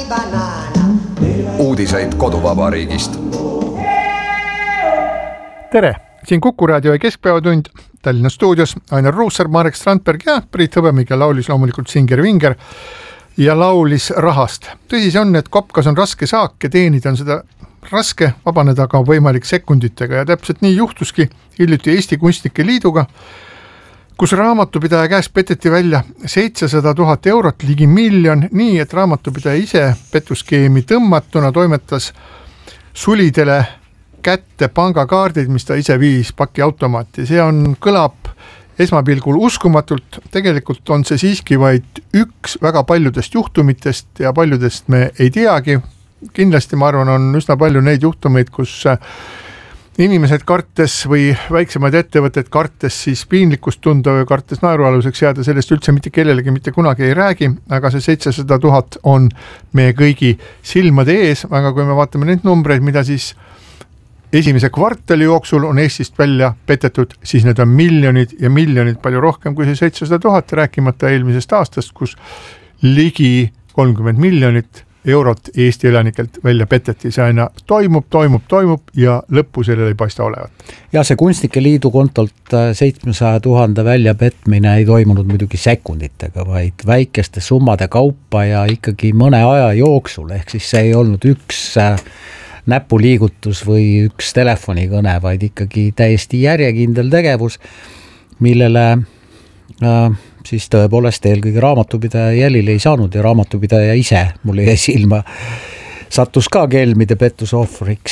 Uudiseid koduvabariigist. Tere, siin Kuku raadio ja keskpäevatund Tallinna stuudios Ainar Ruussaar, Marek Strandberg ja Priit Hõbemik ja laulis loomulikult Singer Vinger ja laulis rahast. Tõsi see on, et kopkas on raske saak ja teenida on seda raske, vabaneda aga võimalik sekunditega ja täpselt nii juhtuski hiljuti Eesti Kunstnike Liiduga, kus raamatupidaja käest peteti välja 700 000 eurot, ligi miljon, nii et raamatupidaja ise petuskeemi tõmmatuna toimetas sulidele kätte pangakaardid, mis ta ise viis pakiautomaati. See kõlab esmapilgul uskumatult, tegelikult on see siiski vaid üks väga paljudest juhtumitest ja paljudest me ei teagi. Kindlasti ma arvan, on üsna palju neid juhtumeid, kus inimesed kartes või väiksemaid ettevõtted kartes siis piinlikkust tunda või kartes naerualuseks jääda, sellest üldse mitte kellelegi mitte kunagi ei räägi, aga see 700 000 on meie kõigi silmade ees, aga kui me vaatame neid numbreid, mida siis esimese kvartali jooksul on Eestist välja petetud, siis need on miljonid ja miljonid palju rohkem kui see 700 000, rääkimata eelmisest aastast, kus ligi 30 miljonit eurot Eesti elanikelt välja peteti. See aina toimub ja lõppu sellele ei paista olevat. Ja see Kunstnike Liidu kontolt 700 000 välja petmine ei toimunud muidugi sekunditega, vaid väikeste summade kaupa ja ikkagi mõne aja jooksul, ehk siis see ei olnud üks näpuliigutus või üks telefonikõne, vaid ikkagi täiesti järjekindel tegevus, millele siis tõepoolest eelkõige raamatupidaja jälile ei saanud ja raamatupidaja ise, mulle jäi silma, sattus ka kelmide pettuse ohvriks,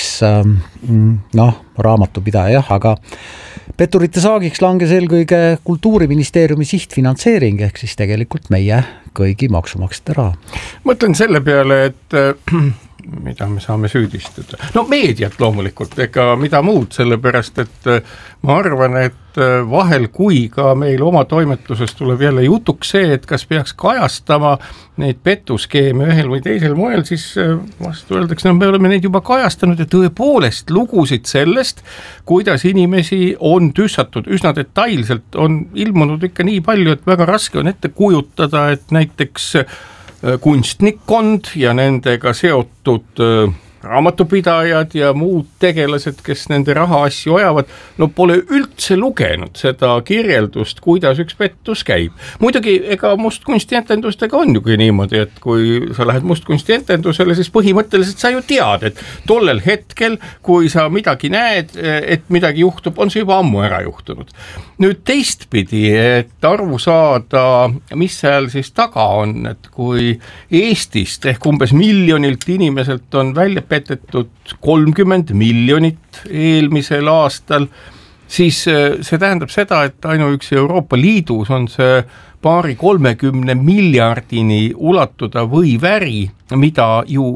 raamatupidaja, aga petturite saagiks langes eelkõige Kultuuriministeeriumi sihtfinantseering, ehk siis tegelikult meie kõigi maksumaksjate raha. Mõtlen selle peale, et mida me saame süüdistada. No meediat loomulikult, ega mida muud, sellepärast, et ma arvan, et vahel kui ka meil oma toimetuses tuleb jälle jutuks see, et kas peaks kajastama neid petuskeeme ühel või teisel moel, siis vastu öeldakse, me oleme neid juba kajastanud ja tõepoolest lugusid sellest, kuidas inimesi on tüssatud üsna detailselt, on ilmunud ikka nii palju, et väga raske on ette kujutada, et näiteks kunstnikkond ja nendega seotud raamatupidajad ja muud tegelased, kes nende rahaasju ajavad, no pole üldse lugenud seda kirjeldust, kuidas üks pettus käib. Muidugi, ega mustkunstietendustega on ju niimoodi, et kui sa lähed mustkunstietendusele, siis põhimõtteliselt sa ju tead, et tollel hetkel, kui sa midagi näed, et midagi juhtub, on see juba ammu ära juhtunud. Nüüd teistpidi, et aru saada, mis seal siis taga on, et kui Eestist ehk umbes miljonilt inimeselt on välja petetud 30 miljonit eelmisel aastal, siis see tähendab seda, et ainuüksi Euroopa Liidus on see 20-30 miljardini ulatuda või väri, mida ju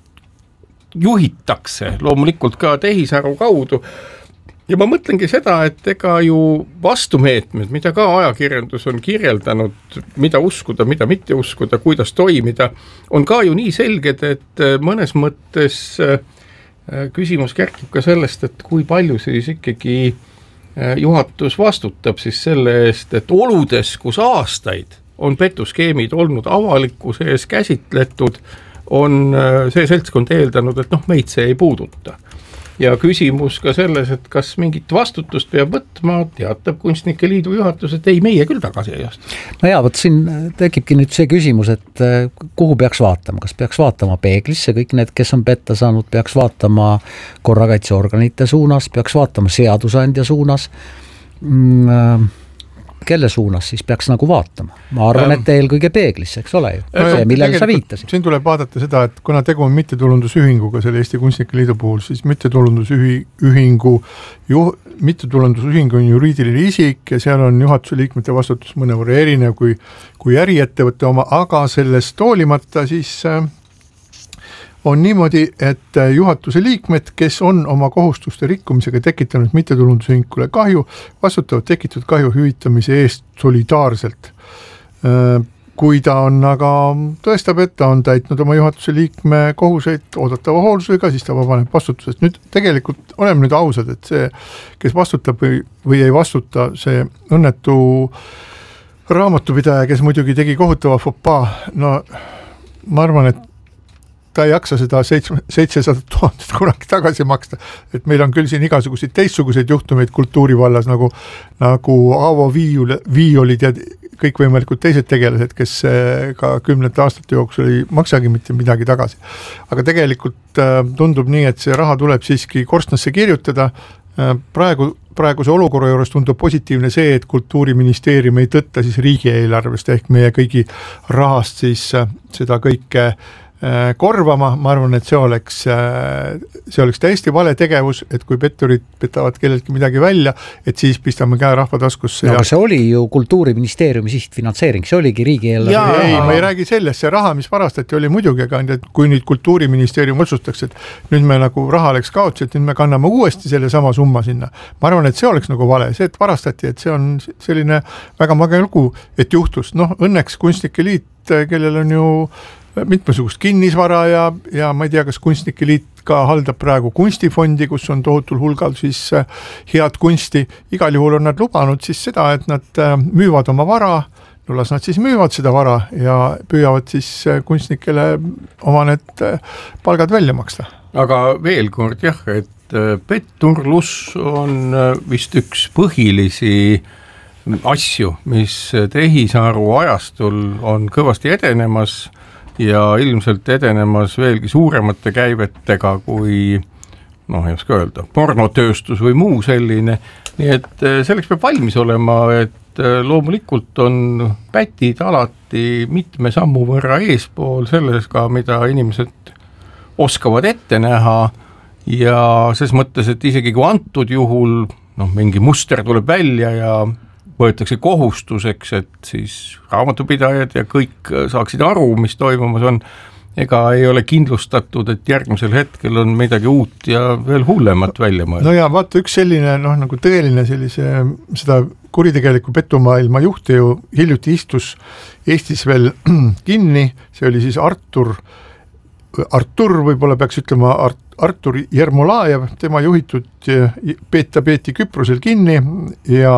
juhitakse loomulikult ka tehisaru kaudu. Ja ma mõtlengi seda, et ega ju vastumeetmed, mida ka ajakirjandus on kirjeldanud, mida uskuda, mida mitte uskuda, kuidas toimida, on ka ju nii selged, et mõnes mõttes küsimus kerkib ka sellest, et kui palju siis ikkagi juhatus vastutab siis selle eest, et oludes, kus aastaid on petuskeemid olnud avalikkuse ees käsitletud, on see seltskond eeldanud, et meid see ei puuduta. Ja küsimus ka selles, et kas mingit vastutust peab võtma, teatab Kunstnike Liidu juhatus, et ei, meie küll tagasi ei astu. No jaa, võt siin tekibki nüüd see küsimus, et kuhu peaks vaatama, kas peaks vaatama peeglisse, kõik need, kes on petta saanud, peaks vaatama korrakaitseorganite suunas, peaks vaatama seadusandja suunas, kelle suunas siis peaks nagu vaatama. Ma arvan, et eelkõige peeglisse, eks ole ju. See, millele sa viitasid. Siin tuleb vaadata seda, et kuna tegu on mittetulundusühinguga selle Eesti Kunstnike Liidu puhul, siis mittetulundusühing on juriidiline isik ja seal on juhatuse liikmete vastutus mõnevõrra erinev kui äriettevõtte oma, aga sellest hoolimata siis on niimoodi, et juhatuse liikmed, kes on oma kohustuste rikkumisega tekitanud mittetulundusühingule kahju, vastutavad tekitatud kahju hüvitamise eest solidaarselt. Kui ta on aga tõestab, et ta on täitnud oma juhatuse liikme kohuseid oodatava hoolsusega, siis ta vabaneb vastutusest. Nüüd tegelikult oleme nüüd ausad, et see, kes vastutab või ei vastuta, see õnnetu raamatupidaja, kes muidugi tegi kohutava fopaa, no ma arvan, et ta ei jaksa seda 700 000 kunagi tagasi maksta, et meil on küll siin igasuguseid teistsuguseid juhtumeid kultuuri vallas nagu Aavo Viiolid ja kõikvõimalikud teised tegelased, kes ka 10 aastate jooksul ei maksagi mitte midagi tagasi. Aga tegelikult tundub nii, et see raha tuleb siiski korstnasse kirjutada. Praeguse olukorra juures tundub positiivne see, et Kultuuriministeerium ei tõtta siis riigieelarvest ehk meie kõigi rahast siis seda kõike korvama. Ma arvan, et see oleks täiesti vale tegevus, et kui petturid petavad kelleltki midagi välja, et siis pistame käe rahva taskusse. No, see oli ju Kultuuriministeeriumi sihtfinantseering, see oligi riigieelarve. Ei, ma ei räägi sellest, see raha, mis varastati, oli muidugi, aga kui nüüd Kultuuriministeerium otsustaks, et nüüd me nagu raha läks kaotsi, et nüüd me kanname uuesti selle sama summa sinna. Ma arvan, et see oleks nagu vale, see, et varastati, et see on selline väga mage lugu, et juhtus. Õnneks Kunstnike Liit, kellel on ju mitmesugust kinnisvara ja ma ei tea, kas Kunstnike Liit ka haldab praegu kunstifondi, kus on tohutul hulgal siis head kunsti. Igal juhul on nad lubanud siis seda, et nad müüvad oma vara, las nad siis müüvad seda vara ja püüavad siis kunstnikele oma need palgad välja maksta. Aga veel kord jah, et petturlus on vist üks põhilisi asju, mis tehisaru ajastul on kõvasti edenemas ja ilmselt edenemas veelgi suuremate käivetega kui, ei oska öelda, pornotööstus või muu selline. Nii et selleks peab valmis olema, et loomulikult on pätid alati mitme sammu võrra eespool selles ka, mida inimesed oskavad ette näha ja ses mõttes, et isegi kui antud juhul mingi muster tuleb välja ja võetakse kohustuseks, et siis raamatupidajad ja kõik saaksid aru, mis toimumas on, ega ei ole kindlustatud, et järgmisel hetkel on midagi uut ja veel hullemat välja mõelda. No ja vaata, üks selline nagu tõeline seda kuritegeliku petumaailma juhti ju hiljuti istus Eestis veel kinni, see oli siis Artur võib-olla peaks ütlema Artur Jermolajev, tema juhitud peeti Küprosel kinni ja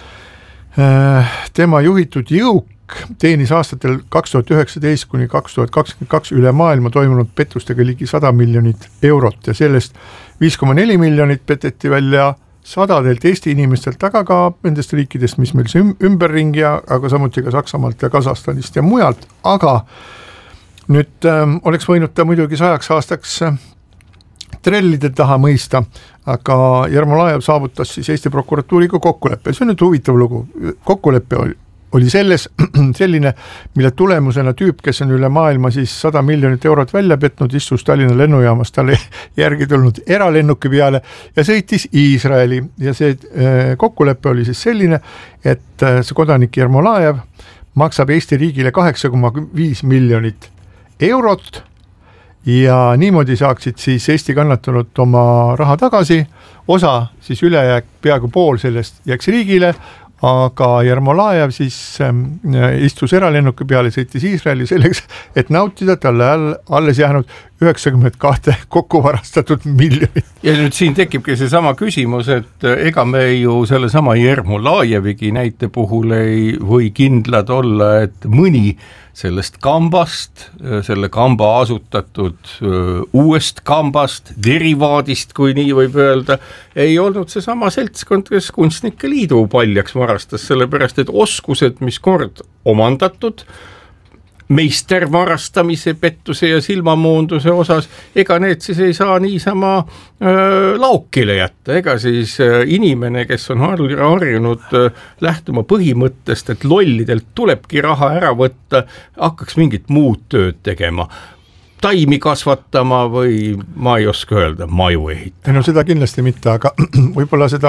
tema juhitud jõuk teenis aastatel 2019 kuni 2022 üle maailma toimunud pettustega ligi 100 miljonit eurot ja sellest 5,4 miljonit peteti välja sadadelt Eesti inimestelt, aga ka nendest riikidest, mis meil see ümberringi, aga samuti ka Saksamaalt ja Kasahstanist ja mujalt, aga nüüd oleks võinud ta muidugi 100 aastaks trellide taha mõista, aga Jermolajev saavutas siis Eesti prokuratuuriga kokkuleppe. See on nüüd huvitav lugu. Kokkuleppe oli selline, mille tulemusena tüüp, kes on üle maailma siis 100 miljonit eurot välja petnud, istus Tallinna lennujaamas talle järgi tulnud eralennuki peale ja sõitis Iisraeli. Ja see kokkuleppe oli siis selline, et see kodanik Jermolajev maksab Eesti riigile 8,5 miljonit eurot ja niimoodi saaksid siis Eesti kannatanud oma raha tagasi, osa siis ülejääk, peaaegu pool sellest jääks riigile, aga Jermolajev siis istus eralennuki peale, sõitis Iisraeli selleks, et nautida talle alles jäänud 92 kokku varastatud miljonit. Ja nüüd siin tekibki see sama küsimus, et ega me ju selle sama Jermolajevigi näite puhul ei või kindlad olla, et mõni sellest kambast, selle kamba asutatud uuest kambast, derivaadist, kui nii võib öelda, ei olnud see sama seltskond, kes Kunstnike Liidu paljaks varastas, sellepärast et oskused, mis kord omandatud, meistervarastamise, pettuse ja silmamoonduse osas, ega need siis ei saa niisama laukile jätta, ega siis inimene, kes on harjunud lähtuma põhimõttest, et lollidelt tulebki raha ära võtta, hakkaks mingit muud tööd tegema, taimi kasvatama või ma ei oska öelda, maju ehitama. No seda kindlasti mitte, aga võib-olla seda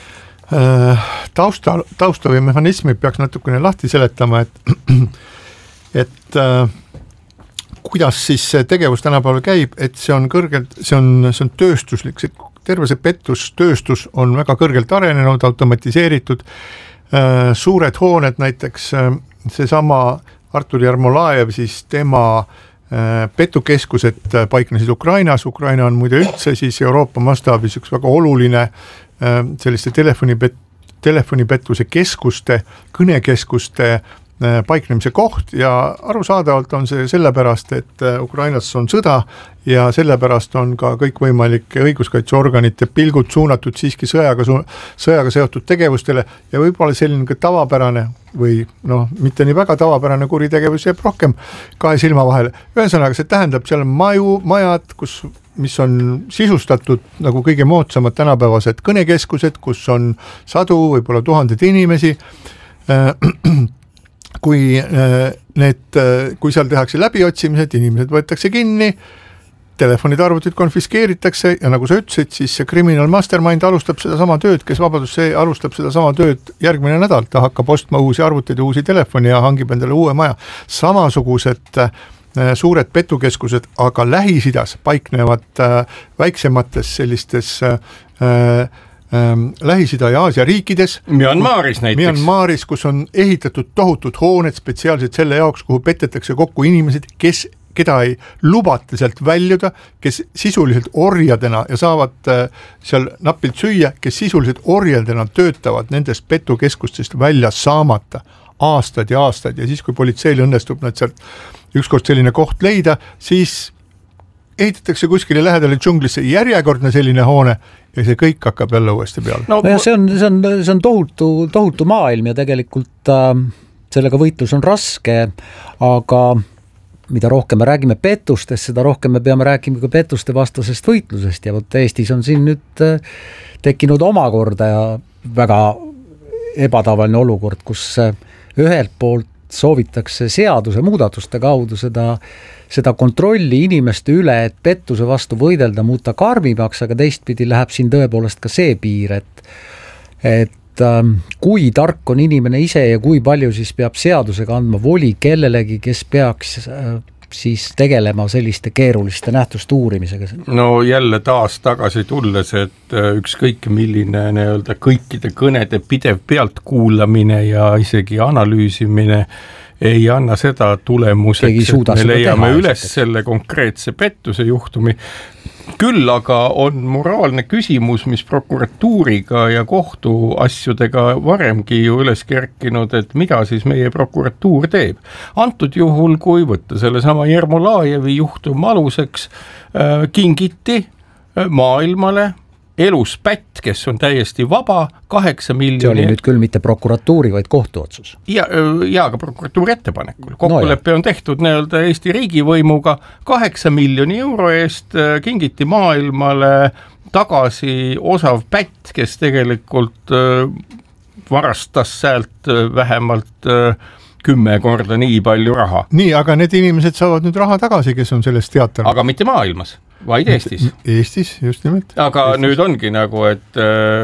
tausta või mehhanismi peaks natukene lahti seletama, et kuidas siis see tegevus tänapäeval käib, et see on kõrgelt, see on tööstuslik, terve see pettustööstus on väga kõrgelt arenenud, automatiseeritud, suured hooned, näiteks seesama Artur Jermolajev, siis tema petukeskused paiknesid Ukrainas, Ukraina on muide üldse siis Euroopa mastaabis üks väga oluline selliste telefonipettuse keskuste, kõnekeskuste paiknemise koht ja arusaadavalt on see sellepärast, et Ukrainas on sõda ja sellepärast on ka kõikvõimalike õiguskaitseorganite pilgud suunatud siiski sõjaga seotud tegevustele ja võib-olla selline ka tavapärane või mitte nii väga tavapärane kuritegevus jääb rohkem kahe silma vahele. Ühesõnaga, see tähendab seal majad, mis on sisustatud nagu kõige moodsamad tänapäevased kõnekeskused, kus on sadu, võib-olla tuhandeid inimesi. Kui seal tehakse läbiotsimised, inimesed võetakse kinni, telefonid, arvutid konfiskeeritakse ja nagu sa ütlesid, siis see criminal mastermind alustab seda sama tööd, kes Vabadus alustab seda sama tööd järgmine nädal, ta hakkab ostma uusi arvuteid ja uusi telefoni ja hangib endale uue maja. Samasugused suured petukeskused, aga Lähis-Idas paiknevad väiksemates sellistes Lähis-Ida ja Aasia riikides. Myanmaris näiteks. Myanmaris, kus on ehitatud tohutud hooned spetsiaalselt selle jaoks, kuhu petetakse kokku inimesed, keda ei lubata sealt väljuda, kes sisuliselt orjadena ja saavad seal napilt süüa, kes sisuliselt orjadena töötavad nendest petukeskustest välja saamata aastaid ja siis kui politseil õnnestub nad sealt ükskord selline koht leida, siis ehitatakse kuskile lähedale džunglisse järjekordne selline hoone ja see kõik hakkab jälle uuesti peale. See on tohutu maailm ja tegelikult sellega võitlus on raske, aga mida rohkem me räägime pettustest, seda rohkem me peame rääkima ka pettuste vastasest võitlusest ja võtta Eestis on siin nüüd tekkinud omakorda ja väga ebatavaline olukord, kus ühelt poolt soovitakse seaduse muudatuste kaudu seda kontrolli inimeste üle, et pettuse vastu võidelda, muuta karmimaks, aga teistpidi läheb siin tõepoolest ka see piir, et kui tark on inimene ise ja kui palju siis peab seadusega andma voli kellelegi, kes peaks siis tegelema selliste keeruliste nähtuste uurimisega. No jälle taas tagasi tulles, et ükskõik milline kõikide kõnede pidev pealtkuulamine ja isegi analüüsimine ei anna seda tulemuseks, et me leiame üles selle konkreetse pettuse juhtumi. Küll aga on moraalne küsimus, mis prokuratuuriga ja kohtuasjudega varemgi ju üles kerkinud, et mida siis meie prokuratuur teeb. Antud juhul, kui võtta selle sama Jermolajevi juhtum aluseks, kingiti maailmale elus pätt, kes on täiesti vaba, 8 miljoni. See oli nüüd küll mitte prokuratuuri, vaid kohtuotsus. Ja ka prokuratuuri ettepanekul. Kokkulepe on tehtud Eesti riigivõimuga 8 miljoni euro eest kingiti maailmale tagasi osav pätt, kes tegelikult varastas sealt vähemalt 10 korda nii palju raha. Nii, aga need inimesed saavad nüüd raha tagasi, kes on sellest teatanud. Aga mitte maailmas, vaid Eestis. Eestis, just nimelt. Aga Eestis. Nüüd ongi nagu, et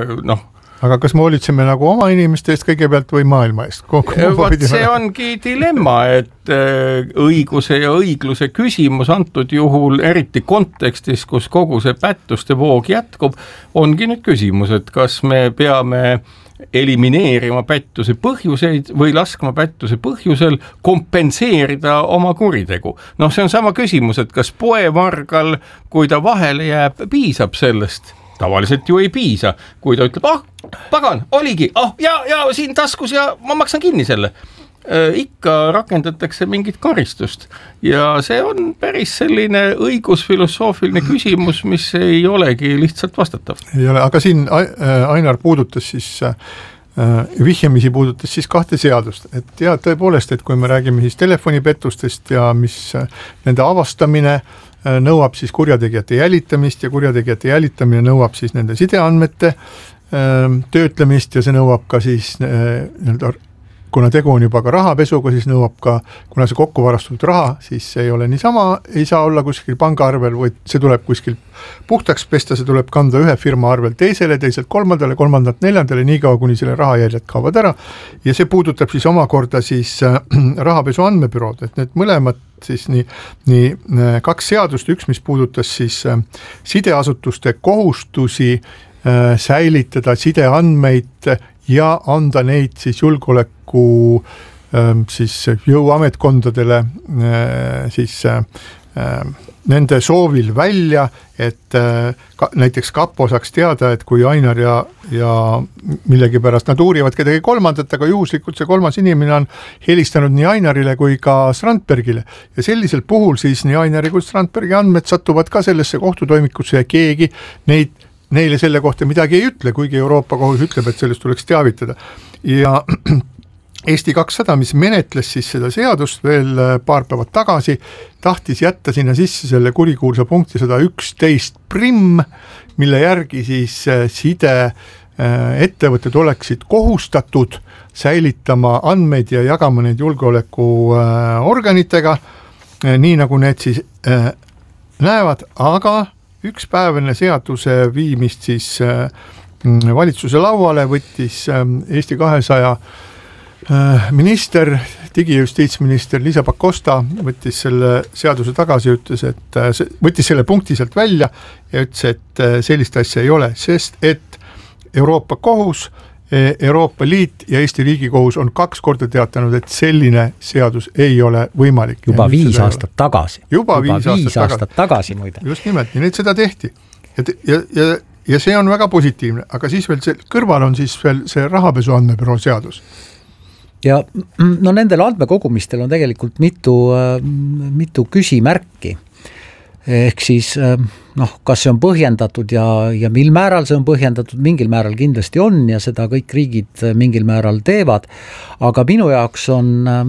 Aga kas me hoolitseme nagu oma inimeste eest kõigepealt või maailma eest? See ongi dilemma, et õiguse ja õigluse küsimus antud juhul, eriti kontekstis, kus kogu see pättuste voog jätkub, ongi nüüd küsimus, et kas me peame elimineerima pättuse põhjuseid või laskma pättuse põhjusel kompenseerida oma kuritegu. See on sama küsimus, et kas poevargal, kui ta vahele jääb, piisab sellest? Tavaliselt ju ei piisa, kui ta ütleb, pagan, oligi, ja siin taskus ja ma maksan kinni selle. Ikka rakendatakse mingit karistust ja see on päris selline õigusfilosoofiline küsimus, mis ei olegi lihtsalt vastatav. Ei ole, aga siin Ainar puudutas siis vihjamisi puudutas siis 2 seadust, et ja tõepoolest, et kui me räägime siis telefonipettustest ja mis nende avastamine nõuab siis kurjategijate jälitamist ja kurjategijate jälitamine nõuab siis nende sideandmete töötlemist ja see nõuab ka siis kuna tegu on juba ka rahapesuga, siis nõuab ka, kuna see kokku varastatud raha, siis see ei ole niisama, ei saa olla kuskil pangaarvel, vaid see tuleb kuskil puhtaks pesta, see tuleb kanda ühe firma arvel teisele, teiselt kolmandale, kolmandalt neljandale, nii kaua, kuni selle rahajäljed kaovad ära. Ja see puudutab siis omakorda siis rahapesu andmebürood, et need mõlemad siis nii 2 seadust, üks, mis puudutas siis sideasutuste kohustusi säilitada sideandmeid ja anda neid siis julgeoleku siis jõuametkondadele siis nende soovil välja, et näiteks kapo saaks teada, et kui Ainar ja millegipärast nad uurivad kedagi kolmandat, aga juhuslikult see kolmas inimene on helistanud nii Ainarile kui ka Strandbergile ja sellisel puhul siis nii Ainari kui Strandbergi andmed satuvad ka sellesse kohtutoimikusse ja keegi neile selle kohta midagi ei ütle, kuigi Euroopa kohus ütleb, et sellest tuleks teavitada ja Eesti 200, mis menetles siis seda seadust veel paar päevad tagasi, tahtis jätta sinna sisse selle kurikuulsa punkti 111 mille järgi siis sideettevõtted oleksid kohustatud säilitama andmeid ja jagama neid julgeolekuorganitega, nii nagu need siis näevad, aga üks päev enne seaduse viimist siis valitsuse lauale võttis Eesti 200 minister, digijustiitsminister Liisa Pakosta võttis selle seaduse tagasi, ütles, et võttis selle punkti sealt välja ja ütles, et sellist asja ei ole, sest et Euroopa kohus, Euroopa Liit ja Eesti Riigikohus on 2 korda teatanud, et selline seadus ei ole võimalik. Juba 5 aastat tagasi. Juba 5 aastat tagasi muide. Just nimelt, ja nüüd seda tehti. Ja see on väga positiivne, aga siis veel see kõrval on siis veel see rahapesu andmebüroo seadus. Ja no nendel andmekogumistel on tegelikult mitu küsimärki. Ehk siis kas see on põhjendatud ja mil määral see on põhjendatud, mingil määral kindlasti on ja seda kõik riigid mingil määral teevad, aga minu jaoks on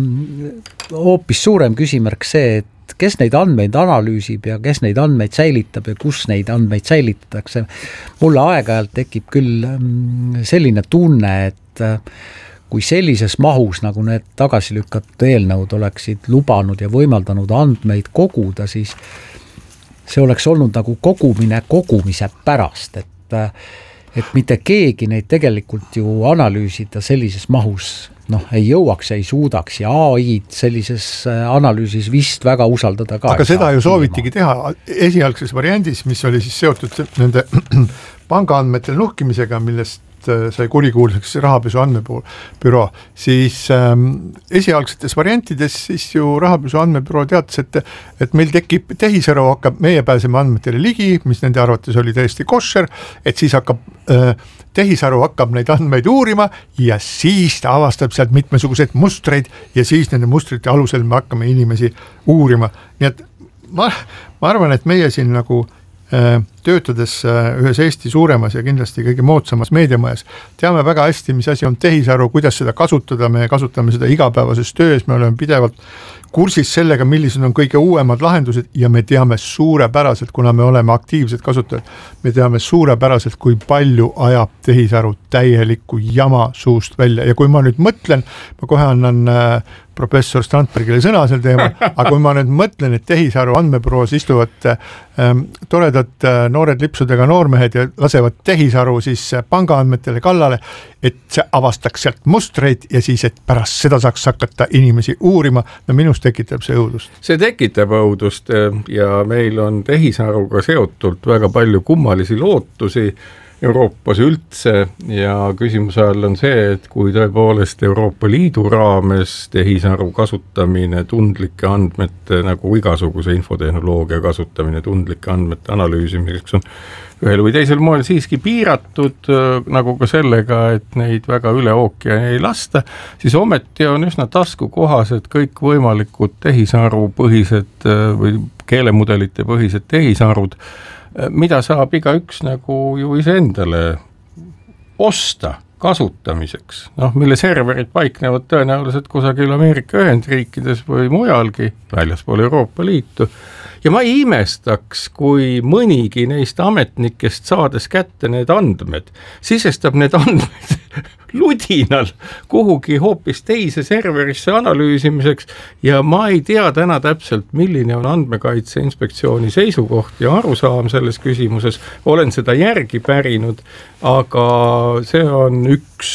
hoopis suurem küsimärk see, et kes neid andmeid analüüsib ja kes neid andmeid säilitab ja kus neid andmeid säilitatakse. Mulle aeg-ajalt tekib küll selline tunne, et kui sellises mahus, nagu need tagasi lükatud eelnõud oleksid lubanud ja võimaldanud andmeid koguda, siis see oleks olnud nagu kogumise pärast, et mitte keegi neid tegelikult ju analüüsida sellises mahus ei jõuaks, ei suudaks ja AI-d sellises analüüsis vist väga usaldada ka. Aga seda ju soovitigi teha esialgses variandis, mis oli siis seotud nende pangaandmetel nuhkimisega, millest sai kurikuulsaks rahapesu andmebüroo, siis esialgsetes variantides siis ju rahapesu andmebüroo teatas, et meil tekib tehisaru, hakkab, meie pääseme andmetele ligi, mis nende arvates oli täiesti koššer, et siis hakkab tehisaru hakkab neid andmeid uurima ja siis ta avastab sealt mitmesuguseid mustreid ja siis nende mustrite alusel me hakkame inimesi uurima. Nii et ma arvan, et meie siin nagu töötades ühes Eesti suuremas ja kindlasti kõige moodsamas meediamajas, teame väga hästi, mis asi on tehisaru, kuidas seda kasutada, me kasutame seda igapäevases töös, me oleme pidevalt kursis sellega, millised on kõige uuemad lahendused ja me teame suurepäraselt, kuna me oleme aktiivsed kasutajad, me teame suurepäraselt, kui palju ajab tehisaru täielikku jama suust välja ja kui ma nüüd mõtlen, ma kohe annan professor Strandbergile sõna sel teemal, aga kui ma nüüd mõtlen, et tehisaru andmebüroos istuvad toredad noored lipsudega noormehed ja lasevad tehisaru siis pangaandmetele kallale, et see avastaks sealt mustreid ja siis, et pärast seda saaks hakata inimesi uurima, no minust tekitab see õudust. See tekitab õudust ja meil on tehisaruga seotult väga palju kummalisi lootusi Euroopas üldse ja küsimuse all on see, et kui tõepoolest Euroopa Liidu raames tehisaru kasutamine tundlike andmete nagu igasuguse infotehnoloogia kasutamine tundlike andmete analüüsimiseks on ühel või teisel moel siiski piiratud nagu ka sellega, et neid väga üle ookeani ei lasta, siis ometi on üsna taskukohased kõik võimalikud tehisaru põhised või keelemudelite põhised tehisarud, mida saab igaüks nagu ju iseendale osta kasutamiseks, mille serverid paiknevad tõenäoliselt kusagil Ameerika Ühendriikides või mujalgi väljaspool Euroopa Liitu. Ja ma ei imestaks, kui mõnigi neist ametnikest saades kätte need andmed, sisestab need andmed ludinal kuhugi hoopis teise serverisse analüüsimiseks ja ma ei tea täna täpselt, milline on Andmekaitse Inspektsiooni seisukoht ja arusaam selles küsimuses. Olen seda järgi pärinud, aga see on üks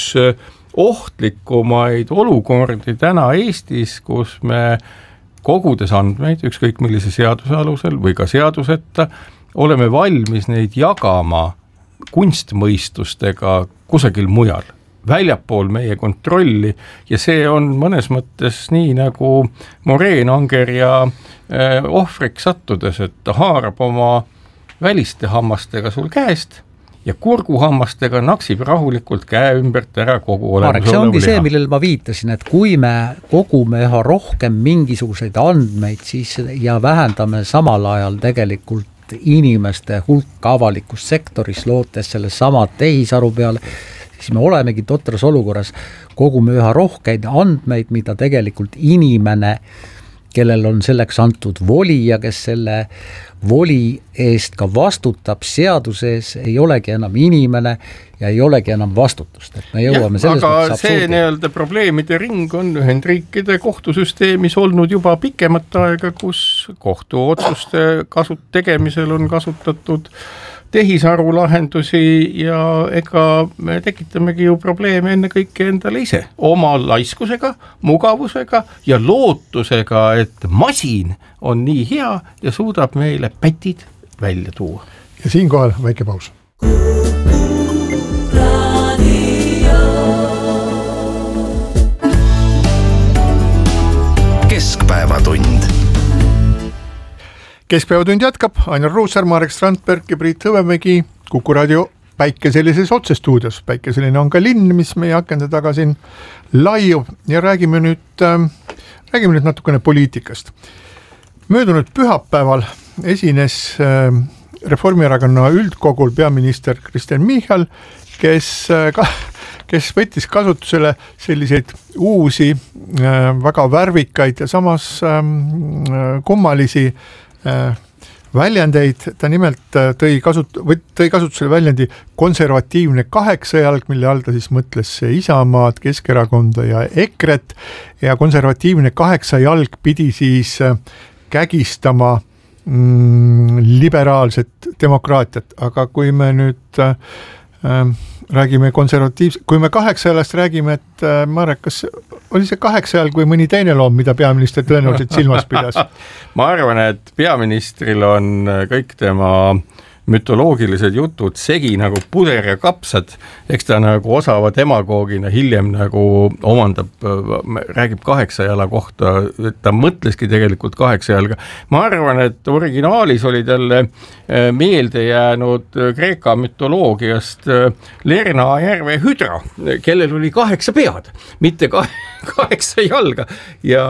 ohtlikumaid olukordi täna Eestis, kus me kogudes andmeid, ükskõik millise seaduse alusel või ka seaduseta, oleme valmis neid jagama kunstmõistustega kusagil mujal. väljapool meie kontrolli ja see on mõnes mõttes nii nagu moreenanger ja ohvriks sattudes, et ta haarab oma väliste hammastega sul käest ja kurguhammastega naksib rahulikult käe ümbert ära kogu Marek, see ongi see, millele ma viitasin, et kui me kogume üha rohkem mingisuguseid andmeid siis ja vähendame samal ajal tegelikult inimeste hulka avalikus sektoris, lootes selle sama tehisaru peale, siis me olemegi totras olukorras, kogume üha rohkeid andmeid, mida tegelikult inimene, kellel on selleks antud voli ja kes selle voli eest ka vastutab seaduse ees, ei olegi enam inimene ja ei olegi enam vastutust, et me jõuame selles mõttes absurdi. See nii-öelda probleemide ring on Ühendriikide kohtusüsteemis olnud juba pikemat aega, kus kohtuotsuste tegemisel on kasutatud tehisaru lahendusi ja ega me tekitamegi ju probleeme ennekõike endale ise oma laiskusega, mugavusega ja lootusega, et masin on nii hea ja suudab meile pätid välja tuua. Ja siinkohal väike paus. Keskpäevatund. Keskpäevatund jätkab, Ainar Ruussaar, Marek Strandberg ja Priit Hõbemägi Kuku raadio päikeselises otsestuudios. Päikeseline on ka linn, mis meie akende taga siin laiub ja räägime nüüd natukene poliitikast. Möödunud pühapäeval esines Reformierakonna üldkogul peaminister Kristen Michal, kes võttis kasutusele selliseid uusi, väga värvikaid ja samas kummalisi väljendeid. Ta nimelt tõi kasutusele väljendi konservatiivne kaheksajalg, mille all ta siis mõtles Isamaad, Keskerakonda ja EKRE-t ja konservatiivne kaheksajalg pidi siis kägistama liberaalset demokraatiat, aga kui me nüüd räägime kui me kaheksajalast räägime, et Marek, kas oli see kaheksajalg või mõni teine loom, mida peaminister tõenäoliselt silmas pidas? Ma arvan, et peaministril on kõik tema mütoloogilised jutud segi nagu puder ja kapsad, eks ta nagu osava demagoogina hiljem nagu räägib kaheksajala kohta, et ta mõtleski tegelikult kaheksajalga. Ma arvan, et originaalis oli talle meelde jäänud Kreeka mütoloogiast Lerna järve hüdra, kellel oli 8 pead, mitte 8 jalga ja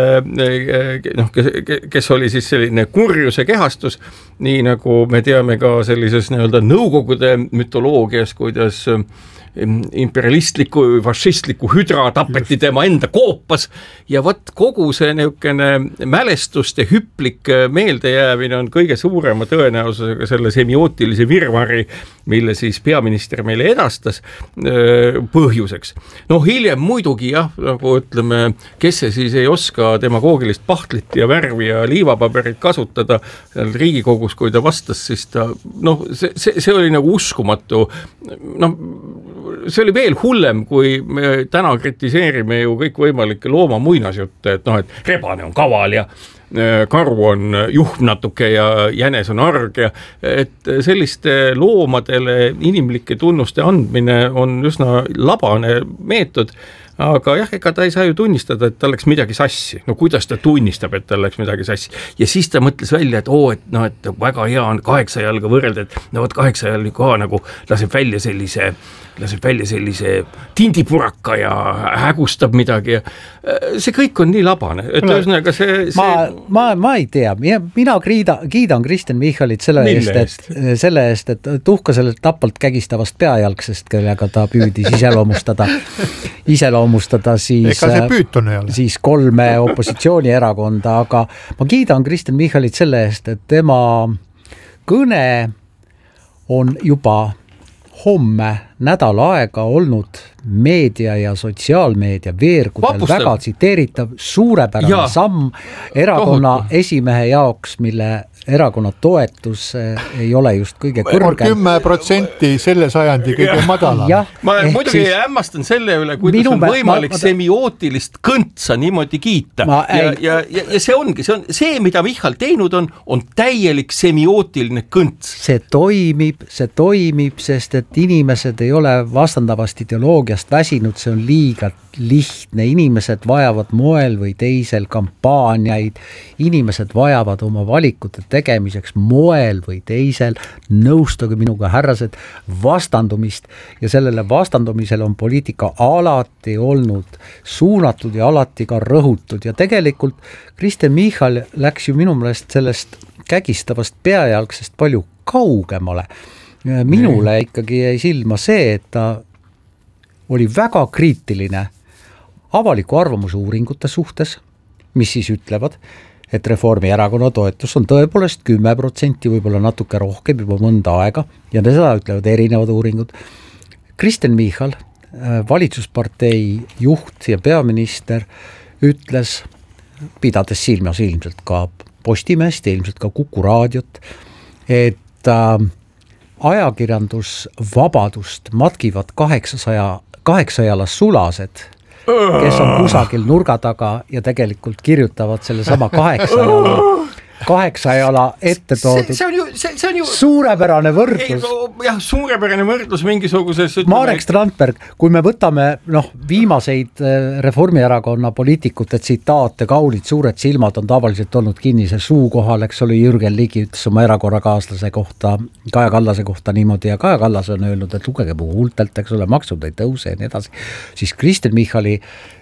kes oli siis selline kurjuse kehastus, nii nagu me teame ka sellises nii-öelda nõukogude mütoloogias, kuidas imperialistliku, fašistliku hüdra tapeti tema enda koopas ja võt kogu see niisugune mälestuste hüplik meeldejäämine on kõige suurema tõenäosusega selle semiootilise virvari, mille siis peaminister meile edastas põhjuseks. No hiljem muidugi jah, nagu ütleme, kes see siis ei oska demagoogilist pahtlit ja värvi ja liivapaberit kasutada Riigikogus, kui ta vastas, siis ta, see oli nagu uskumatu, see oli veel hullem, kui me täna kritiseerime ju kõik võimalikke looma muinasjutte, et rebane on kaval ja karu on juhm natuke ja jänes on arg ja et selliste loomadele inimlike tunnuste andmine on üsna labane meetod, aga jah, ega ta ei saa ju tunnistada, et tal läks midagi sassi. No kuidas ta tunnistab, et tal läks midagi sassi? Ja siis ta mõtles välja, et väga hea on 8 jalga võrrelda, et 8 jalga nagu laseb välja sellise tindipuraka ja hägustab midagi ja see kõik on nii labane, et ühesõnaga see... Ma ei tea, mina kiidan Kristen Michalit selle eest, et tuhka sellelt tapalt kägistavast peajalgsest, kellega ta püüdis iseloomustada siis 3 opositsioonierakonda, aga ma kiidan Kristen Michalit selle eest, et tema kõne on juba homme nädal aega olnud meedia ja sotsiaalmeedia veergudel väga tsiteeritav, suurepärane samm erakonna esimehe jaoks, mille erakonna toetus ei ole just kõige kõrgem. 10% selle sajandi kõige madalam. Ma muidugi hämmastan selle üle, kuidas on võimalik semiootilist kõntsa niimoodi kiita. Ja see ongi, see, mida Michal teinud on täielik semiootiline kõnts. See toimib, sest et inimesed ei ole vastandavast ideoloogiast väsinud, see on liiga lihtne, inimesed vajavad moel või teisel kampaaniaid, inimesed vajavad oma valikute tegemiseks moel või teisel, nõustuge minuga härrased, vastandumist ja sellele vastandumisele on poliitika alati olnud suunatud ja alati ka rõhutud ja tegelikult Kristen Michal läks ju minu meelest sellest kägistavast peajalgsest palju kaugemale. Minule ikkagi jäi silma see, et ta oli väga kriitiline avaliku arvamuse uuringute suhtes, mis siis ütlevad, et Reformierakonna toetus on tõepoolest 10%, võib-olla natuke rohkem juba mõnda aega ja seda ütlevad erinevad uuringud. Kristen Michal, valitsuspartei juht ja peaminister, ütles, pidades silmas ilmselt ka Postimeest ja ilmselt ka Kuku raadiot, et ajakirjandusvabadust matkivad 800 sulased, kes on kusagil nurga taga ja tegelikult kirjutavad selle sama 8 jala ette toodud. See on ju suurepärane võrdlus. Jah, suurepärane võrdlus mingisuguses... Marek Strandberg, kui me võtame viimaseid Reformierakonna poliitikute tsitaate, kaulid suured silmad on tavaliselt olnud kinnise suu kohal, eks oli Jürgen Ligi ütles oma erakorrakaaslase kohta, Kaja Kallase kohta niimoodi ja Kaja Kallas on öelnud, et lugege puhultelt, eks ole, maksud ei tõuse ja nii edasi. Siis Kristen Michali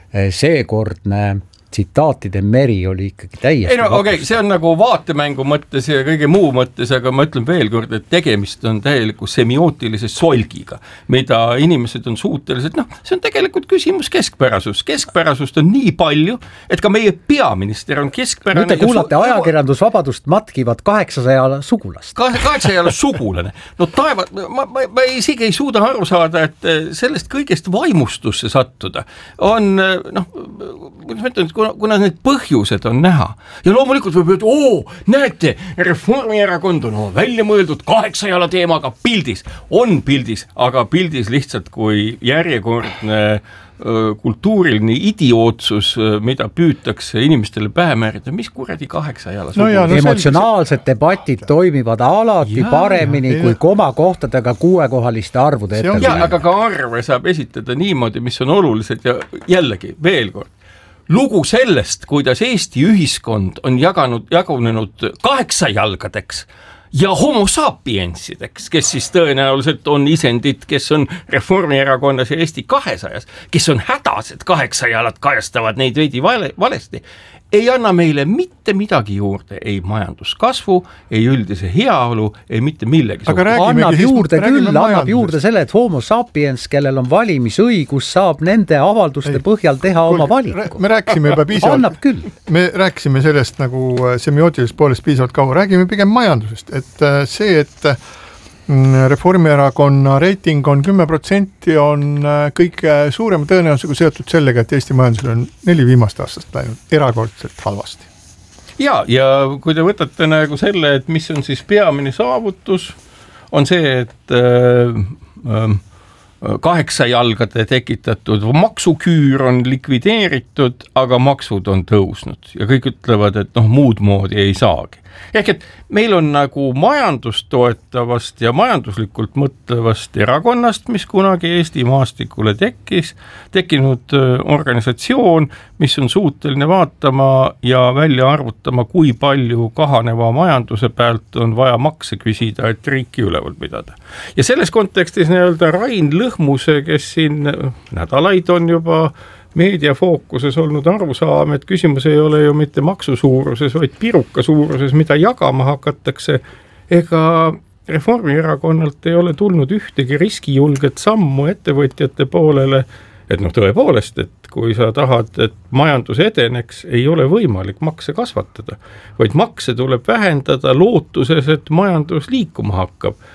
seekordne tsitaatide meri oli ikkagi täiesti see on nagu vaatemängu mõttes ja kõige muu mõttes, aga ma ütlen veel kord, et tegemist on täieliku semiootilise solgiga, mida inimesed on suutelised, see on tegelikult küsimus keskpärasust on nii palju, et ka meie peaminister on keskpärane. Nüüd te kuulate ajakirjandusvabadust matkivad 800 sugulast. 800 sugulane. No taevad, ma isegi ei suuda aru saada, et sellest kõigest vaimustusse sattuda on, kuidas ma ütlen, kuna need põhjused on näha. Ja loomulikult võib öelda, näete, Reformierakond on välja mõeldud 8 jala teemaga pildis. On pildis, aga pildis lihtsalt kui järjekordne kultuuriline idiootsus, mida püütakse inimestele pähe määrida, mis kuradi 8 jala emotsionaalsed debatid toimivad alati paremini kui komakohtadega 6-kohaliste arvude ette. Aga ka arve saab esitada niimoodi, mis on olulised ja jällegi veel kord. Lugu sellest, kuidas Eesti ühiskond on jagunenud 8 jalgadeks ja homo sapiensideks, kes siis tõenäoliselt on isendid, kes on Reformierakonnas ja Eesti 200, kes on hädas, et 8 jalad kajastavad neid veidi valesti, ei anna meile mitte midagi juurde, ei majanduskasvu, ei üldise heaolu, ei mitte millegi. Annab juurde selle, et homo sapiens, kellel on valimisõigus, saab nende avalduste põhjal teha oma valiku. Me rääkisime juba piisavalt. Annab küll. Me rääkisime sellest nagu semiootilisest poolest piisavalt kaua. Räägime pigem majandusest, et see, et Reformierakonna reiting on 10% on kõige suurema tõenäosusega seotud sellega, et Eesti majandusel on 4 viimast aastast läinud erakordselt halvasti. Ja kui te võtate nagu selle, et mis on siis peamine saavutus, on see, et 8 jalgade tekitatud maksuküür on likvideeritud, aga maksud on tõusnud ja kõik ütlevad, et muud moodi ei saagi. Ehk et meil on nagu majandust toetavast ja majanduslikult mõtlevast erakonnast, mis kunagi Eesti maastikule tekkinud organisatsioon, mis on suuteline vaatama ja välja arvutama, kui palju kahaneva majanduse pealt on vaja makse küsida, et riiki üleval pidada. Ja selles kontekstis Rain Lõhmuse, kes siin nädalaid on juba meediafookuses olnud arusaam, et küsimus ei ole ju mitte maksusuuruses, vaid piruka suuruses, mida jagama hakatakse, ega Reformierakonnalt ei ole tulnud ühtegi riskijulget sammu ettevõtjate poolele, et tõepoolest, et kui sa tahad, et majandus edeneks, ei ole võimalik makse kasvatada, vaid makse tuleb vähendada lootuses, et majandus liikuma hakkab.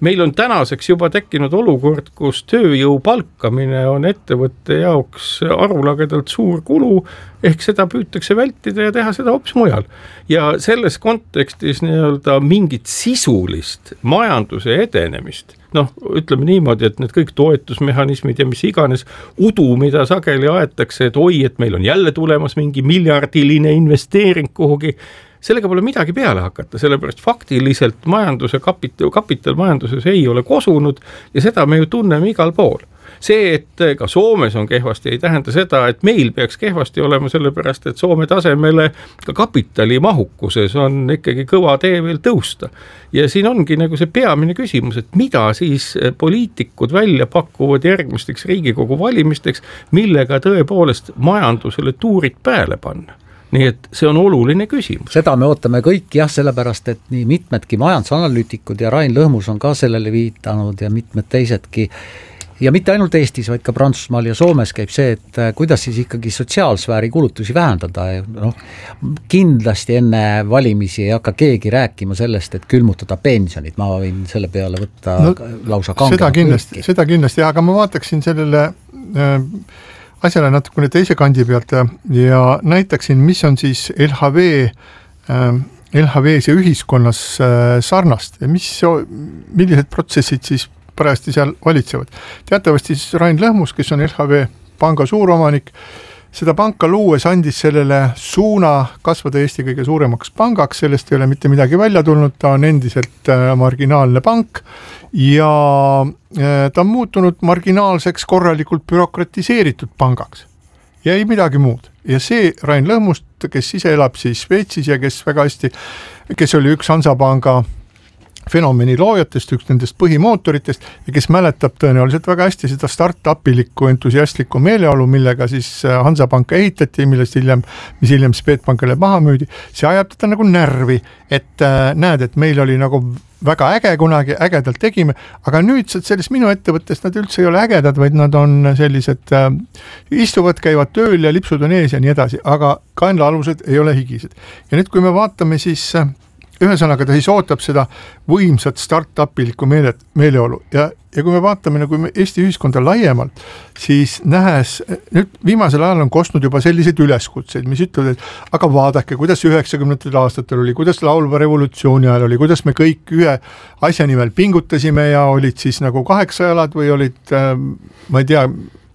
meil on tänaseks juba tekkinud olukord, kus tööjõu palkamine on ettevõtte jaoks arulagedalt suur kulu, ehk seda püütakse vältida ja teha seda hoopis mujal. Ja selles kontekstis nii-öelda mingit sisulist majanduse edenemist, ütleme niimoodi, et need kõik toetusmehhanismid ja mis iganes udu, mida sageli aetakse, et oi, et meil on jälle tulemas mingi miljardiline investeering kuhugi, sellega pole midagi peale hakata, sellepärast faktiliselt majanduse kapital majanduses ei ole kosunud ja seda me ju tunneme igal pool. See, et ka Soomes on kehvasti, ei tähenda seda, et meil peaks kehvasti olema, sellepärast, et Soome tasemele ka kapitali mahukuses on ikkagi kõva tee veel tõusta. Ja siin ongi nagu see peamine küsimus, et mida siis poliitikud välja pakuvad järgmisteks Riigikogu valimisteks, millega tõepoolest majandusele tuurid pääle panna. Nii et see on oluline küsimus. Seda me ootame kõik sellepärast, et nii mitmedki majandusanalüütikud ja Rain Lõhmus on ka sellele viitanud ja mitmed teisedki. Ja mitte ainult Eestis, vaid ka Prantsusmaal ja Soomes käib see, et kuidas siis ikkagi sotsiaalsfääri kulutusi vähendada. Kindlasti enne valimisi ei hakka keegi rääkima sellest, et külmutada pensionid. Ma võin selle peale võtta lausa kangemat. Seda kindlasti, aga ma vaataksin sellele asjale natukene teise kandi pealt ja näitaksin, mis on siis LHV-s ja ühiskonnas sarnast ja millised protsessid siis parajasti seal valitsevad. Teatavasti siis Rain Lõhmus, kes on LHV panga suuromanik, seda panka luues andis sellele suuna kasvada Eesti kõige suuremaks pangaks, sellest ei ole mitte midagi välja tulnud, ta on endiselt marginaalne pank ja ta on muutunud marginaalseks korralikult bürokratiseeritud pangaks ja ei midagi muud. Ja see Rain Lõhmust, kes ise elab siis Šveitsis ja kes väga hästi, kes oli üks Hansapanga fenomeni loojatest, üks nendest põhimootoritest ja kes mäletab tõenäoliselt väga hästi seda start-upilikku entusiastlikku meeleolu, millega siis Hansapanka ehitati, mis hiljem Swedbankile maha müüdi, see ajab teda nagu närvi, et näed, et meil oli nagu väga äge kunagi, ägedalt tegime, aga nüüd sellest minu ettevõttest nad üldse ei ole ägedad, vaid nad on sellised, istuvad, käivad tööl ja lipsud on ees ja nii edasi, aga kaenlaalused ei ole higised. Ja nüüd, kui me vaatame siis ühesõnaga ta siis ootab seda võimsat start-upilikku meeleolu ja kui me vaatame nagu Eesti ühiskonda laiemalt, siis nähes, nüüd viimasel ajal on kostnud juba selliseid üleskutseid, mis ütlevad, et aga vaadake, kuidas 90. aastatel oli, kuidas laulva revolutsiooni ajal oli, kuidas me kõik ühe asja nimel pingutasime ja olid siis nagu 8 jalad või olid, ma ei tea,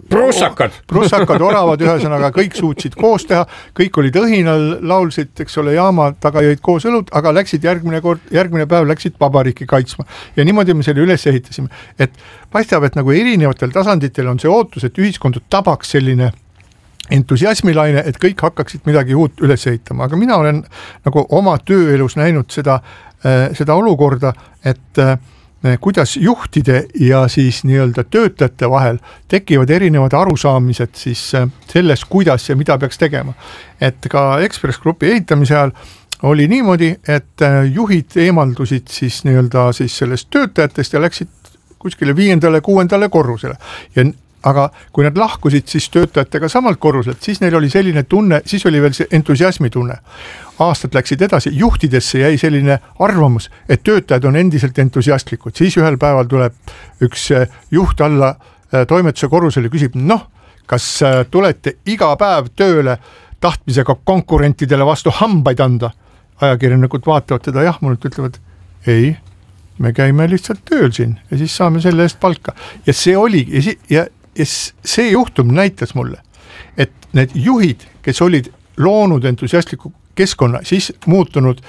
Prussakad, oravad, ühesõnaga kõik suutsid koos teha, kõik olid õhinal, laulsid, eks ole, jaama taga jõid koos õlut, aga läksid järgmine päev läksid vabariiki kaitsma. Ja niimoodi me selle üles ehitasime. Et paistab, et nagu erinevatel tasanditel on see ootus, et ühiskondu tabaks selline entusiasmilaine, et kõik hakkaksid midagi uut üles ehitama. Aga mina olen nagu oma tööelus näinud seda olukorda, et kuidas juhtide ja siis nii-öelda töötajate vahel tekivad erinevad arusaamised siis selles, kuidas ja mida peaks tegema. Et ka Ekspress Grupi ehitamise ajal oli niimoodi, et juhid eemaldusid siis nii-öelda siis sellest töötajatest ja läksid kuskile 5., 6. korrusele. Aga kui nad lahkusid siis töötajatega samalt korruselt, siis neil oli selline tunne, siis oli veel see entusiasmi tunne. Aastad läksid edasi, juhtidesse jäi selline arvamus, et töötajad on endiselt entusiastlikud. Siis ühel päeval tuleb üks juht alla toimetuse korrusele ja küsib, kas tulete iga päev tööle tahtmisega konkurentidele vastu hambaid anda? Ajakirjanikud vaatavad teda, mulle ütlevad, ei, me käime lihtsalt tööl siin ja siis saame selle eest palka. Ja see oli, ja see juhtum näitas mulle, et need juhid, kes olid loonud entusiastliku keskkonna, siis muutunud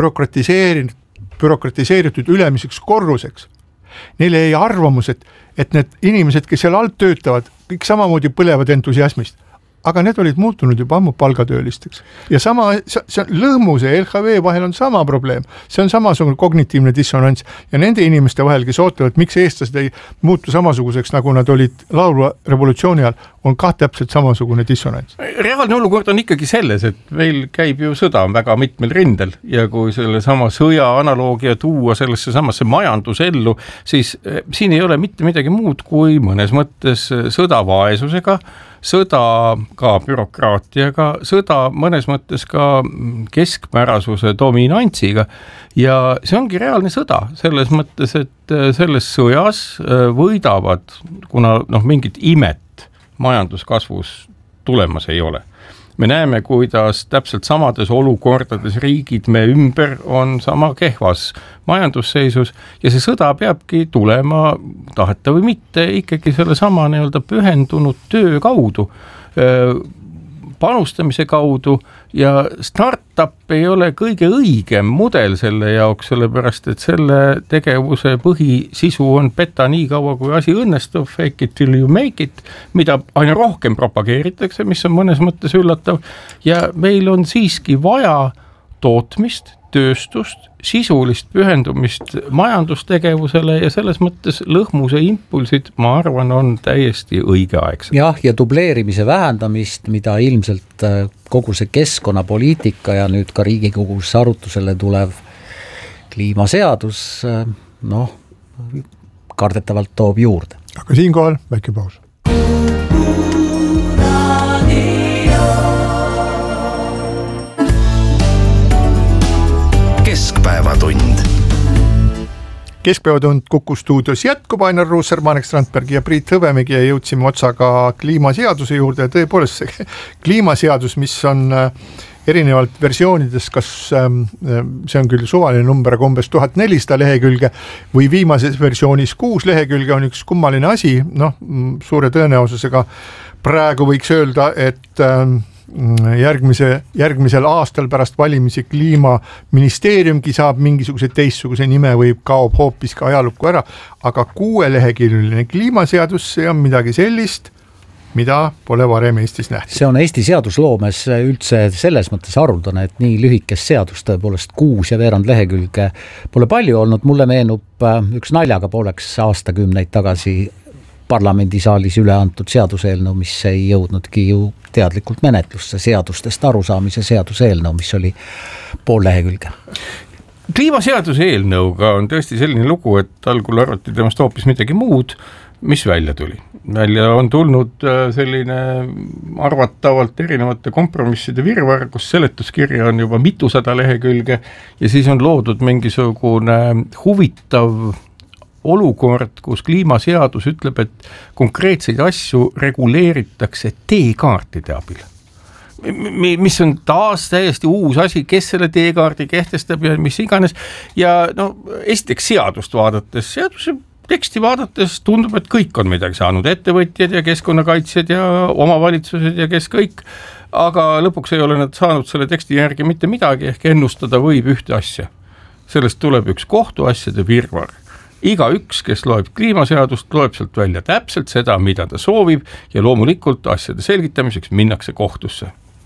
bürokratiseeritud ülemiseks korruseks. Neile jäi arvamus, et need inimesed, kes seal alt töötavad, kõik samamoodi põlevad entusiasmist. Aga need olid muutunud juba ammu palgatöölisteks. Ja see Lõhmuse ja LHV vahel on sama probleem. See on samasugune kognitiivne dissonants ja nende inimeste vahel, kes ootavad, miks eestlased ei muutu samasuguseks, nagu nad olid laulva revolutsiooni ajal, on ka täpselt samasugune dissonants. Reaalne olukord on ikkagi selles, et meil käib ju sõda väga mitmel rindel ja kui selle sama sõja analoogia tuua sellesse samasse majandusellu, siis siin ei ole mitte midagi muud kui mõnes mõttes sõda vaesusega, sõda ka bürokraatiaga, sõda mõnes mõttes ka keskpärasuse dominantsiga ja see ongi reaalne sõda selles mõttes, et selles sõjas võidavad, kuna mingit imet majanduskasvus tulemas ei ole. Me näeme, kuidas täpselt samades olukordades riigid me ümber on sama kehvas majandusseisus ja see sõda peabki tulema, taheta või mitte, ikkagi selle sama pühendunud töö kaudu, panustamise kaudu ja startup ei ole kõige õigem mudel selle jaoks, sellepärast et selle tegevuse põhisisu on peta nii kaua, kui asi õnnestub, fake it till you make it, mida aina rohkem propageeritakse, mis on mõnes mõttes üllatav ja meil on siiski vaja tootmist, tööstust, sisulist pühendumist majandustegevusele ja selles mõttes lõhmuse impulsid, ma arvan, on täiesti õigeaegsed. Jah, ja dubleerimise vähendamist, mida ilmselt kogu see keskkonnapoliitika ja nüüd ka Riigikogus arutusele tulev kliimaseadus, kardetavalt toob juurde. Aga siinkohal väike paus. Keskpäevatund. Keskpäevatund Kuku stuudios jätkub, Ainar Ruussaar, Marek Strandberg ja Priit Hõbemägi ja jõudsime otsaga kliimaseaduse juurde ja tõepoolest see kliimaseadus, mis on erinevalt versioonides, kas see on küll suvaline number, aga umbes 1400 lehekülge või viimases versioonis 6 lehekülge on üks kummaline asi, suure tõenäosusega praegu võiks öelda, et järgmisel aastal pärast valimisi kliimaministeeriumgi saab mingisuguse teistsuguse nime või kaob hoopis ka ajalukku ära, aga 6-leheküljeline kliimaseadus, see on midagi sellist, mida pole varem Eestis nähtud. See on Eesti seadusloomes üldse selles mõttes haruldane, et nii lühikest seadust tõepoolest 6,5 lehekülge pole palju olnud, mulle meenub üks naljaga pooleks aastakümneid tagasi parlamendisaalis üle antud seaduseelnõu, mis ei jõudnudki ju teadlikult menetlusse, seadustest arusaamise seaduseelnõu, mis oli 0,5 lehekülge. Kliimaseaduse eelnõuga on tõesti selline lugu, et algul arvati temast hoopis midagi muud, mis välja tuli. Välja on tulnud selline arvatavalt erinevate kompromisside virvar, kus seletuskirja on juba mitusada lehekülge ja siis on loodud mingisugune huvitav olukord, kus kliimaseadus ütleb, et konkreetseid asju reguleeritakse teekaartide abil. Mis on taas täiesti uus asi, kes selle teekaardi kehtestab ja mis iganes. Ja esiteks seadust vaadates, seaduse teksti vaadates tundub, et kõik on midagi saanud, ettevõtjad ja keskkonnakaitsjad ja omavalitsused ja kes kõik, aga lõpuks ei ole nad saanud selle teksti järgi mitte midagi, ehk ennustada võib ühte asja. Sellest tuleb üks kohtuasjade virvar. Igaüks, kes loeb kliimaseadust, loeb sealt välja täpselt seda, mida ta soovib ja loomulikult asjade selgitamiseks minnakse kohtusse.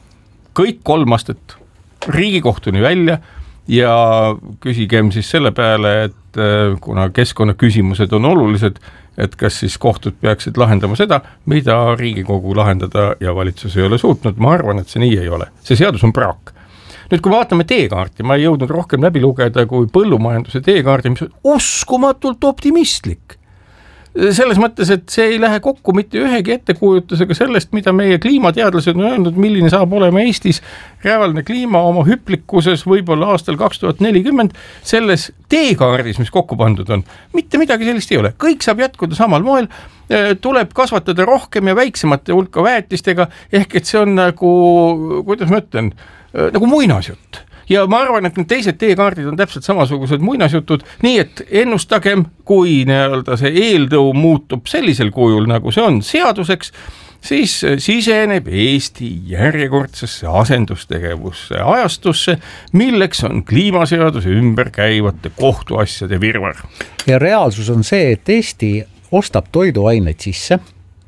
Kõik 3 astet Riigikohtuni välja ja küsigem siis selle peale, et kuna keskkonnaküsimused on olulised, et kas siis kohtud peaksid lahendama seda, mida Riigikogu lahendada ja valitsus ei ole suutnud. Ma arvan, et see nii ei ole. See seadus on praak. Nüüd, kui vaatame teekaarti, ma ei jõudnud rohkem läbi lugeda kui põllumajanduse teekaardi, mis on uskumatult optimistlik. Selles mõttes, et see ei lähe kokku mitte ühegi ettekujutusega sellest, mida meie kliimateadlased on öelnud, milline saab olema Eestis reaalne kliima oma hüplikkuses võib-olla aastal 2040, selles teekaardis, mis kokku pandud on. Mitte midagi sellist ei ole. Kõik saab jätkuda samal moel, tuleb kasvatada rohkem ja väiksemate hulka väetistega, ehk et see on nagu, kuidas ma ütlen, nagu muinasjutt. Ja ma arvan, et need teised teekaardid on täpselt samasugused muinasjutud, nii et ennustagem, kui see eeldõu muutub sellisel kujul, nagu see on seaduseks, siis siseneb Eesti järjekordsesse asendustegevusse ajastusse, milleks on kliimaseaduse ümber käivate kohtuasjade virvar. Ja reaalsus on see, et Eesti ostab toiduaineid sisse,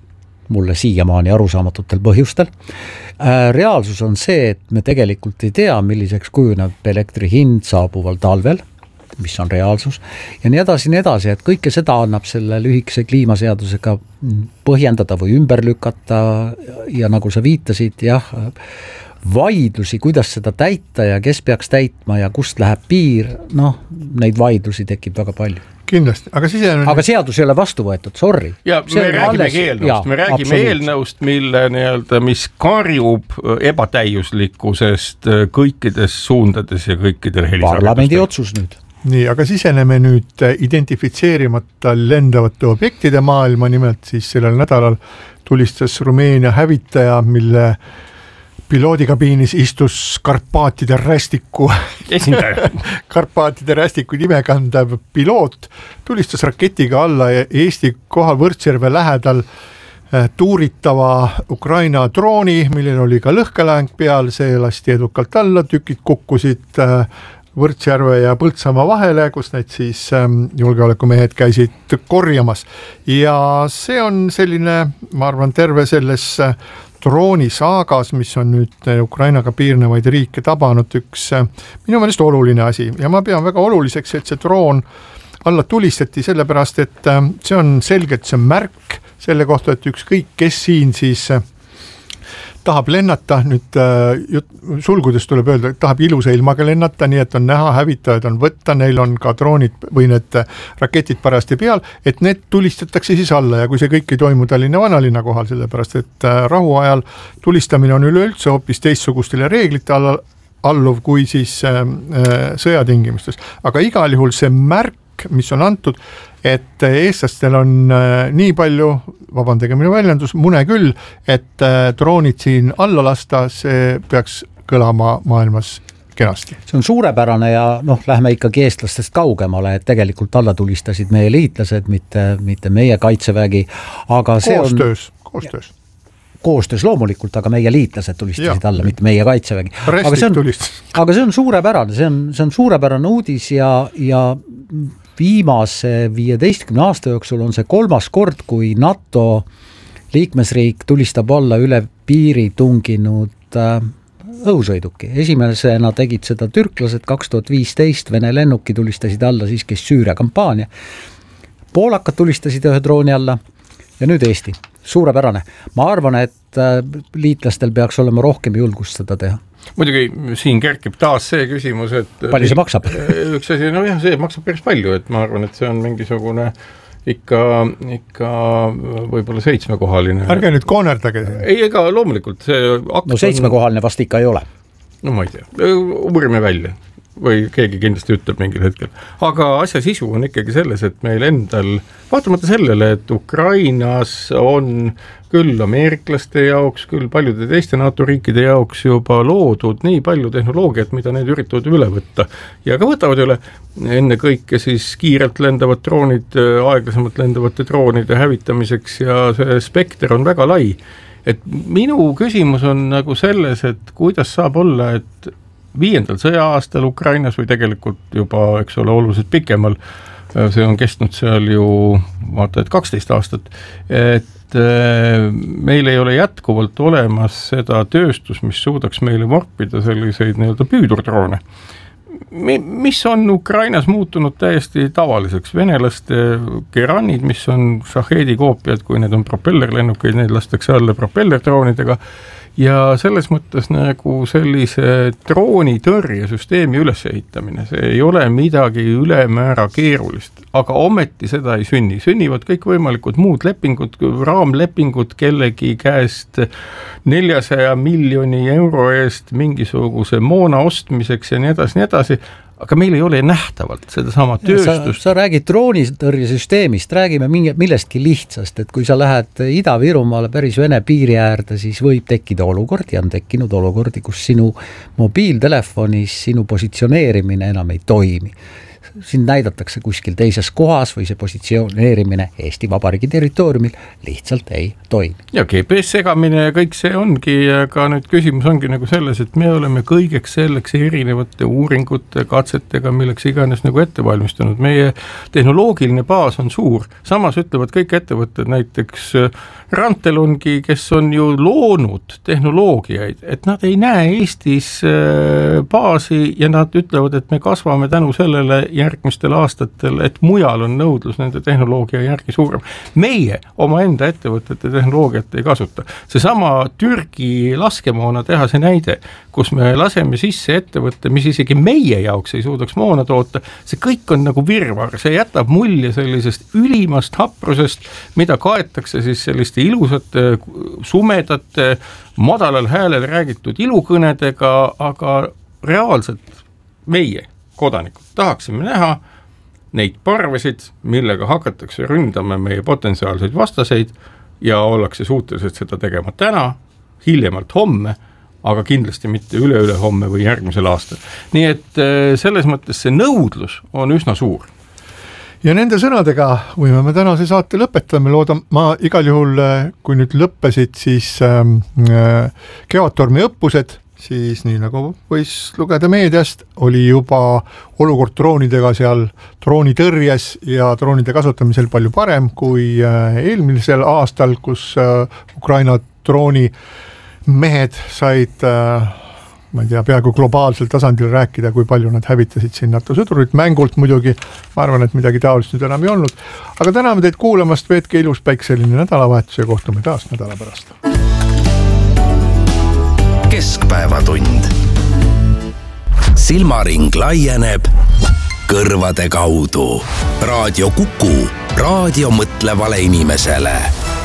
mulle siiamaani arusaamatutel põhjustel. Reaalsus on see, et me tegelikult ei tea, milliseks kujuneb elektri hind saabuval talvel, mis on reaalsus, ja nii edasi, et kõike seda annab selle lühikese kliimaseadusega põhjendada või ümber lükata ja nagu sa viitasid, jah, vaidlusi, kuidas seda täita ja kes peaks täitma ja kust läheb piir, neid vaidlusi tekib väga palju. Kindlasti, aga seadus ei ole vastu võetud, sorry. Ja me räägime eelnõust, mis karjub ebatäiuslikkusest kõikides suundades ja kõikidel helisagedustel. Parlamendi otsus nüüd. Nii, aga siseneme nüüd identifitseerimata lendavate objektide maailma, nimelt siis sellel nädalal tulistas Rumeenia hävitaja, mille piloodikabiinis istus Karpaatide rästiku esindaja. Karpaatide rästiku nime kandav piloot tulistas raketiga alla Eesti kohal Võrtsjärve lähedal tuuritava Ukraina drooni, millel oli ka lõhkeläng peal, see lasti edukalt alla, tükid kukkusid Võrtsjärve ja Põltsamaa vahele, kus need siis julgeolekumehed käisid korjamas. Ja see on selline, ma arvan, terve selles droonisaagas, mis on nüüd Ukrainaga piirnevaid riike tabanud, üks minu meelest oluline asi. Ja ma pean väga oluliseks, et see droon alla tulistati, sellepärast, et see on selgelt see märk selle kohta, et ükskõik, kes siin siis tahab lennata, nüüd sulgudes tuleb öelda, et tahab ilusa ilmaga lennata, nii et on näha, hävitajad on võtta, neil on ka droonid või need raketid parasti peal, et need tulistatakse siis alla ja kui see kõik ei toimu Tallinna vanalinna kohal, sellepärast et rahuajal tulistamine on üleüldse hoopis teistsugustele reeglite alluv kui siis sõjatingimustes. Aga igal juhul see märk, mis on antud, et eestlastel on nii palju, vabandage minu väljendus, mune küll, et droonid siin alla lasta, see peaks kõlama maailmas kenasti. See on suurepärane ja lähme ikkagi eestlastest kaugemale, et tegelikult alla tulistasid meie liitlased, mitte meie kaitsevägi, aga see koostöös loomulikult, aga meie liitlased tulistasid alla, mitte meie kaitsevägi. Aga see on suurepärane, see on suurepärane uudis ja viimase 15 aasta jooksul on see 3. kord, kui NATO liikmesriik tulistab alla üle piiri tunginud õhusõiduki. Esimesena tegid seda türklased 2015, Vene lennuki tulistasid alla siis, kes Süüria kampaania. Poolakad tulistasid ühe drooni alla ja nüüd Eesti. Suurepärane. Ma arvan, et liitlastel peaks olema rohkem julgust seda teha. Muidugi siin kerkib taas see küsimus, et palju see maksab? Üks asi, see maksab päris palju, et ma arvan, et see on mingisugune ikka võib-olla 7-kohaline. Ärge nüüd koonerdage. Ei, ega loomulikult see akt 7-kohaline vast ikka ei ole. No ma ei tea, uurime välja või keegi kindlasti ütleb mingil hetkel. Aga asja sisu on ikkagi selles, et meil endal, vaatamata sellele, et Ukrainas on küll ameeriklaste jaoks, küll paljude teiste NATO riikide jaoks juba loodud nii palju tehnoloogiat, mida need üritavad üle võtta. Ja ka võtavad üle enne kõike siis kiirelt lendavad droonid, aeglasemalt lendavate droonide hävitamiseks ja see spekter on väga lai. Et minu küsimus on nagu selles, et kuidas saab olla, et 5. sõja-aastal Ukrainas või tegelikult juba, eks ole, oluliselt pikemal, see on kestnud seal ju, vaata, et 12 aastat, et meil ei ole jätkuvalt olemas seda tööstus, mis suudaks meile vorpida selliseid nii-öelda püüdurdroone. Mis on Ukrainas muutunud täiesti tavaliseks? Venelaste Geranid, mis on Shahedi koopiad, kui need on propellerlennukeid, need lastakse alla propellerdroonidega, ja selles mõttes nagu sellise droonitõrjesüsteemi ülesehitamine, see ei ole midagi ülemäära keerulist, aga ometi seda ei sünni. Sünnivad kõik võimalikud muud lepingud, raamlepingud kellegi käest 400 miljoni euro eest mingisuguse moona ostmiseks ja nii edasi. Aga meil ei ole nähtavalt seda sama tööstust. Sa räägid droonitõrjesüsteemist, räägime millestki lihtsast, et kui sa lähed Ida-Virumaale päris Vene piiri äärde, siis võib tekkida olukord ja on tekkinud olukordi, kus sinu mobiiltelefonis sinu positsioneerimine enam ei toimi. Sind näidatakse kuskil teises kohas või see positsioneerimine Eesti Vabariigi territooriumil lihtsalt ei toimi. Ja GPS segamine ja kõik see ongi, aga nüüd küsimus ongi nagu selles, et me oleme kõigeks selleks erinevate uuringute, katsetega, milleks iganes nagu ette valmistanud. Meie tehnoloogiline baas on suur, samas ütlevad kõik ettevõtted, näiteks Rantelongi, kes on ju loonud tehnoloogiaid, et nad ei näe Eestis baasi ja nad ütlevad, et me kasvame tänu sellele ja järgmistel aastatel, et mujal on nõudlus nende tehnoloogia järgi suurem. Meie omaenda ettevõtete tehnoloogiat ei kasuta. Seesama Türgi laskemoona tehase näide, kus me laseme sisse ettevõtte, mis isegi meie jaoks ei suudaks moona toota, see kõik on nagu virvar, see jätab mulje sellisest ülimast haprusest, mida kaetakse siis selliste ilusate, sumedate, madalal häälel räägitud ilukõnedega, aga reaalselt meie kodanikud tahaksime näha neid parvesid, millega hakatakse ründama meie potentsiaalseid vastaseid ja ollakse suutelised seda tegema täna, hiljemalt homme, aga kindlasti mitte üle-homme või järgmisel aastal. Nii et selles mõttes see nõudlus on üsna suur. Ja nende sõnadega võime me tänase saate lõpetame, loodan, ma igal juhul, kui nüüd lõppesid, siis Kevadtormi õppused, siis nii nagu võis lugeda meediast, oli juba olukord droonidega seal droonitõrjes ja droonide kasutamisel palju parem kui eelmisel aastal, kus Ukraina drooni mehed said, ma ei tea, peaaegu globaalsel tasandil rääkida, kui palju nad hävitasid siin NATO sõdurit mängult muidugi. Ma arvan, et midagi taolist nüüd enam ei olnud. Aga täname teid kuulamast, veetke ilus päikseline nädalavahetus ja kohtume taas nädala pärast. Keskpäevatund. Silmaring laieneb kõrvade kaudu. Raadio Kuku, raadio mõtlevale inimesele.